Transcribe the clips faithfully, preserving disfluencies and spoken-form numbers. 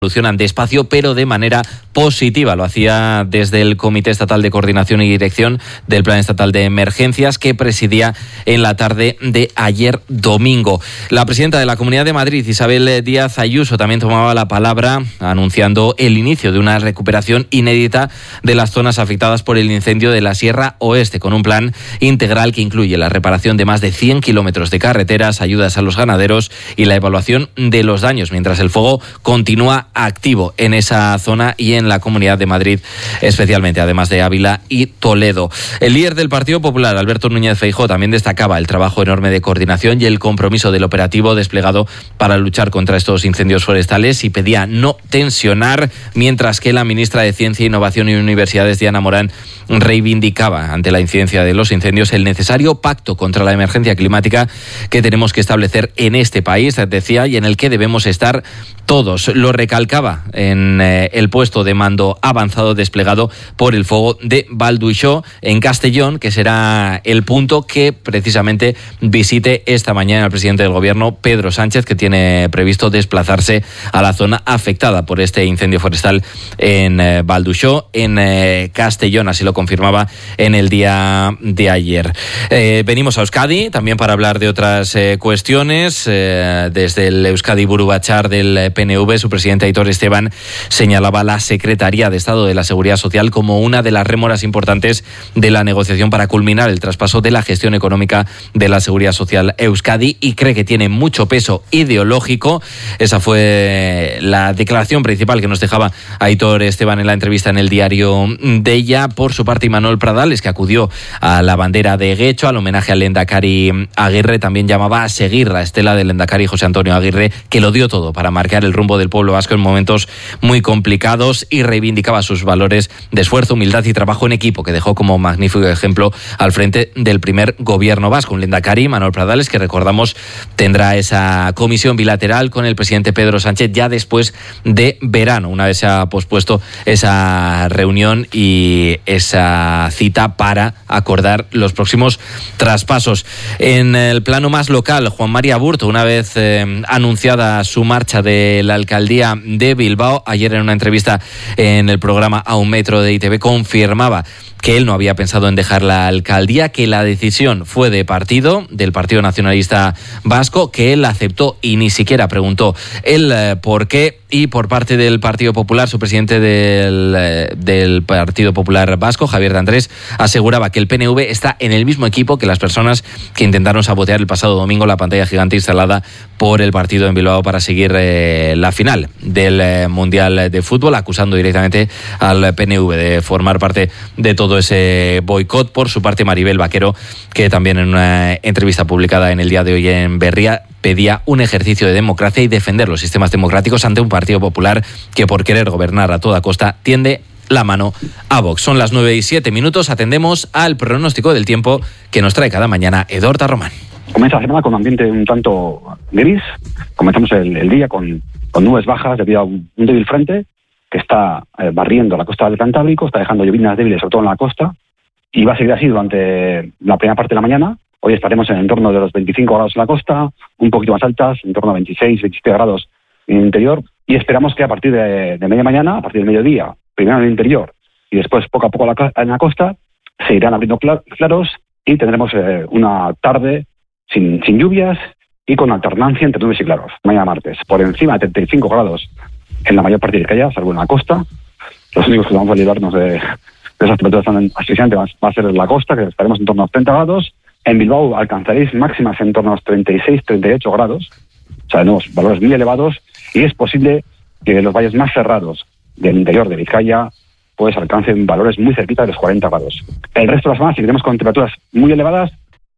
Evolucionan despacio, pero de manera positiva. Lo hacía desde el Comité Estatal de Coordinación y Dirección del Plan Estatal de Emergencias, que presidía en la tarde de ayer domingo. La presidenta de la Comunidad de Madrid, Isabel Díaz Ayuso, también tomaba la palabra anunciando el inicio de una recuperación inédita de las zonas afectadas por el incendio de la Sierra Oeste, con un plan integral que incluye la reparación de más de cien kilómetros de carreteras, ayudas a los ganaderos y la evaluación de los daños, mientras el fuego continúa activo en esa zona y en la Comunidad de Madrid especialmente, además de Ávila y Toledo. El líder del Partido Popular, Alberto Núñez Feijóo, también destacaba el trabajo enorme de coordinación y el compromiso del operativo desplegado para luchar contra estos incendios forestales y pedía no tensionar, mientras que la ministra de Ciencia, Innovación y Universidades, Diana Morán, reivindicaba ante la incidencia de los incendios el necesario pacto contra la emergencia climática que tenemos que establecer en este país, decía, y en el que debemos estar todos. Lo recalcaba en eh, el puesto de mando avanzado desplegado por el fuego de Valduixó, en Castellón, que será el punto que precisamente visite esta mañana el presidente del Gobierno, Pedro Sánchez, que tiene previsto desplazarse a la zona afectada por este incendio forestal en eh, Valduixó, en eh, Castellón. Así lo confirmaba en el día de ayer. Eh, venimos a Euskadi también para hablar de otras eh, cuestiones. Eh, desde el Euskadi Buru Batzar del P N V, su presidente Aitor Esteban señalaba la Secretaría de Estado de la Seguridad Social como una de las rémoras importantes de la negociación para culminar el traspaso de la gestión económica de la Seguridad Social Euskadi, y cree que tiene mucho peso ideológico. Esa fue la declaración principal que nos dejaba Aitor Esteban en la entrevista en el diario Deia. Por su parte, Imanol Pradales, que acudió a la bandera de Guecho, al homenaje al Lehendakari Aguirre, también llamaba a seguir la estela del Lehendakari José Antonio Aguirre, que lo dio todo para marcar el rumbo del pueblo vasco en momentos muy complicados, y reivindicaba sus valores de esfuerzo, humildad y trabajo en equipo, que dejó como magnífico ejemplo al frente del primer gobierno vasco. Un Lehendakari, Imanol Pradales, que recordamos tendrá esa comisión bilateral con el presidente Pedro Sánchez ya después de verano, una vez se ha pospuesto esa reunión y esa cita para acordar los próximos traspasos. En el plano más local, Juan María Aburto, una vez eh, anunciada su marcha de la alcaldía de Bilbao, ayer en una entrevista en el programa A un Metro de I T V confirmaba que él no había pensado en dejar la alcaldía, que la decisión fue de partido, del Partido Nacionalista Vasco, que él aceptó y ni siquiera preguntó el eh, por qué. Y por parte del Partido Popular, su presidente del, eh, del Partido Popular Vasco, Javier de Andrés, aseguraba que el P N V está en el mismo equipo que las personas que intentaron sabotear el pasado domingo la pantalla gigante instalada por el partido en Bilbao para seguir eh, la final del eh, Mundial de Fútbol, acusando directamente al P N V de formar parte de todo ese boicot. Por su parte, Maribel Vaquero, que también en una entrevista publicada en el día de hoy en Berria, pedía un ejercicio de democracia y defender los sistemas democráticos ante un Partido Popular que, por querer gobernar a toda costa, tiende la mano a Vox. Son las nueve y siete minutos. Atendemos al pronóstico del tiempo que nos trae cada mañana Edorta Román. Comienza la semana con un ambiente un tanto gris. Comenzamos el, el día con, con nubes bajas debido a un, un débil frente que está eh, barriendo la costa del Cantábrico, está dejando llovinas débiles sobre todo en la costa, y va a seguir así durante la primera parte de la mañana. Hoy estaremos en el entorno de los veinticinco grados en la costa, un poquito más altas, en torno a veintiséis, veintisiete grados en el interior, y esperamos que a partir de, de media mañana, a partir del mediodía, primero en el interior y después poco a poco en la costa, se irán abriendo claros y tendremos eh, una tarde sin, sin lluvias y con alternancia entre nubes y claros. Mañana martes, por encima de treinta y cinco grados en la mayor parte de Vizcaya, salvo en la costa. Los únicos que vamos a librarnos de, de esas temperaturas tan asfixiantes va a ser en la costa, que estaremos en torno a los treinta grados. En Bilbao alcanzaréis máximas en torno a los treinta y seis, treinta y ocho grados, o sea, tenemos valores muy elevados, y es posible que los valles más cerrados del interior de Vizcaya pues alcancen valores muy cerquita de los cuarenta grados. El resto de la semana seguiremos con temperaturas muy elevadas.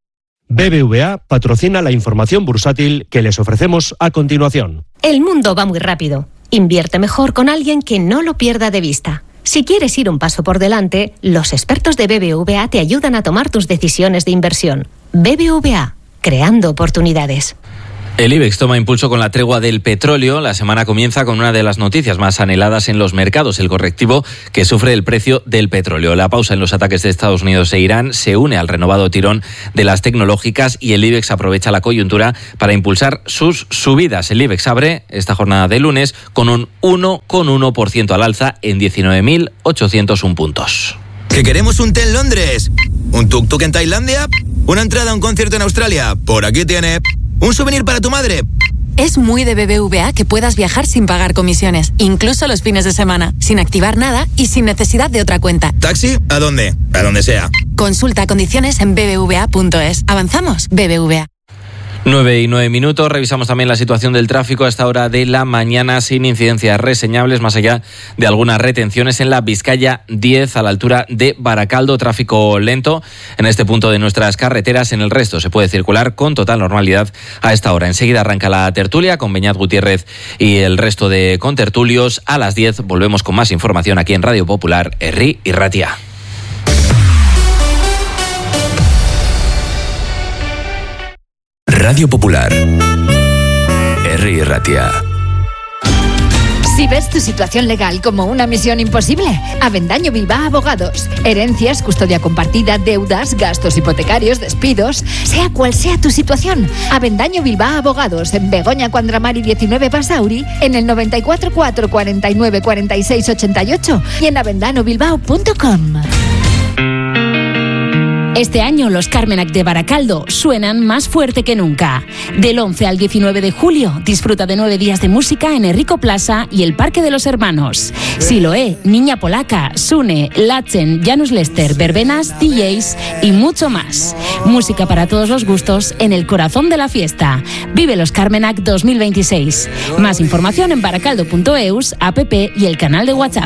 B B V A patrocina la información bursátil que les ofrecemos a continuación. El mundo va muy rápido. Invierte mejor con alguien que no lo pierda de vista. Si quieres ir un paso por delante, los expertos de B B V A te ayudan a tomar tus decisiones de inversión. B B V A, creando oportunidades. El IBEX toma impulso con la tregua del petróleo. La semana comienza con una de las noticias más anheladas en los mercados, el correctivo que sufre el precio del petróleo. La pausa en los ataques de Estados Unidos e Irán se une al renovado tirón de las tecnológicas y el IBEX aprovecha la coyuntura para impulsar sus subidas. El IBEX abre esta jornada de lunes con un uno coma uno por ciento al alza en diecinueve mil ochocientos uno puntos. ¿Que queremos un té en Londres? ¿Un tuk-tuk en Tailandia? ¿Una entrada a un concierto en Australia? Por aquí tiene... ¿Un souvenir para tu madre? Es muy de B B V A que puedas viajar sin pagar comisiones, incluso los fines de semana, sin activar nada y sin necesidad de otra cuenta. ¿Taxi? ¿A dónde? A donde sea. Consulta condiciones en b b v a punto es. Avanzamos, B B V A. nueve y nueve minutos. Revisamos también la situación del tráfico a esta hora de la mañana sin incidencias reseñables, más allá de algunas retenciones en la Vizcaya diez a la altura de Baracaldo. Tráfico lento en este punto de nuestras carreteras. En el resto se puede circular con total normalidad a esta hora. Enseguida arranca la tertulia con Beñat Gutiérrez y el resto de contertulios. A las diez volvemos con más información aquí en Radio Popular, Herri y Ratia. Radio Popular, Herri y Ratia. Si ves tu situación legal como una misión imposible, Avendaño Bilbao Abogados. Herencias, custodia compartida, deudas, gastos hipotecarios, despidos, sea cual sea tu situación. Avendaño Bilbao Abogados en Begoña Cuandramari diecinueve Basauri, en el noventa y cuatro cuatro cuarenta y nueve cuarenta y seis ochenta y ocho y en avendano bilbao punto com. Este año los Carmenac de Baracaldo suenan más fuerte que nunca. Del once al diecinueve de julio disfruta de nueve días de música en Enrico Plaza y el Parque de los Hermanos. Siloé, Niña Polaca, Sune, Lachen, Janus Lester, Verbenas, D Js y mucho más. Música para todos los gustos en el corazón de la fiesta. Vive los Carmenac dos mil veintiséis. Más información en baracaldo punto eus, app y el canal de WhatsApp.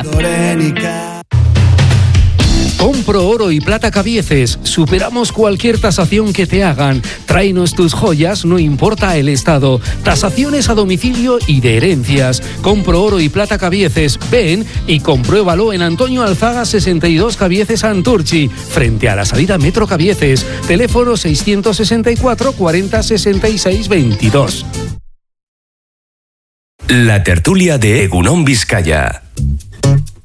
Compro oro y plata Cabieces. Superamos cualquier tasación que te hagan. Tráenos tus joyas, no importa el estado. Tasaciones a domicilio y de herencias. Compro oro y plata Cabieces. Ven y compruébalo en Antonio Alzaga sesenta y dos Cabieces Santurchi, frente a la salida Metro Cabieces. Teléfono seiscientos sesenta y cuatro cuarenta sesenta y seis veintidós. La tertulia de Egunon Vizcaya.